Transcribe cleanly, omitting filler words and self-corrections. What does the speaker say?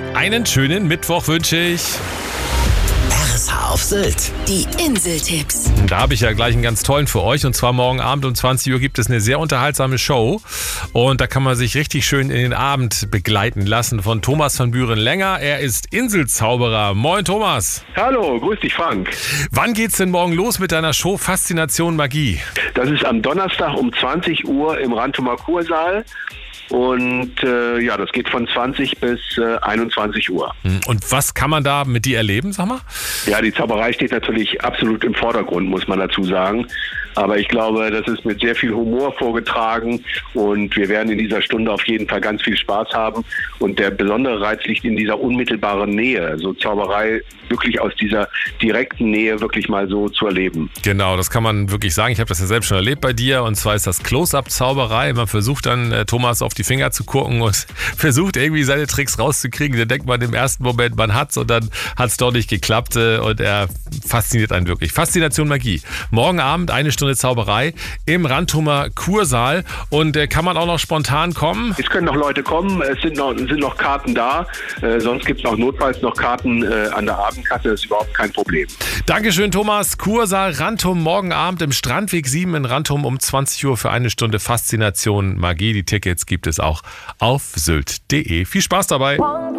Einen schönen Mittwoch wünsche ich. RSH auf Sylt. Die Inseltipps. Da habe ich ja gleich einen ganz tollen für euch. Und zwar morgen Abend um 20 Uhr gibt es eine sehr unterhaltsame Show. Und da kann man sich richtig schön in den Abend begleiten lassen von Thomas von Büren-Länger. Er ist Inselzauberer. Moin Thomas. Hallo, grüß dich Frank. Wann geht's denn morgen los mit deiner Show Faszination Magie? Das ist am Donnerstag um 20 Uhr im Rantumer Kursaal. Und das geht von 20 bis 21 Uhr. Und was kann man da mit dir erleben, sag mal? Ja, die Zauberei steht natürlich absolut im Vordergrund, muss man dazu sagen. Aber ich glaube, das ist mit sehr viel Humor vorgetragen und wir werden in dieser Stunde auf jeden Fall ganz viel Spaß haben. Und der besondere Reiz liegt in dieser unmittelbaren Nähe, so Zauberei wirklich aus dieser direkten Nähe wirklich mal so zu erleben. Genau, das kann man wirklich sagen. Ich habe das ja selbst schon erlebt bei dir und zwar ist das Close-Up-Zauberei. Man versucht dann Thomas auf die Finger zu gucken und versucht irgendwie seine Tricks rauszukriegen. Da denkt man im ersten Moment, man hat's und dann hat's doch nicht geklappt und er fasziniert einen wirklich. Faszination Magie. Morgen Abend 1 Stunde Zauberei im Rantumer Kursaal und kann man auch noch spontan kommen? Es können noch Leute kommen, es sind noch Karten da, sonst gibt es auch notfalls noch Karten an der Abendkasse, das ist überhaupt kein Problem. Dankeschön Thomas, Kursaal Rantum morgen Abend im Strandweg 7 in Rantum um 20 Uhr für 1 Stunde Faszination Magie. Die Tickets gibt es auch auf sylt.de. Viel Spaß dabei!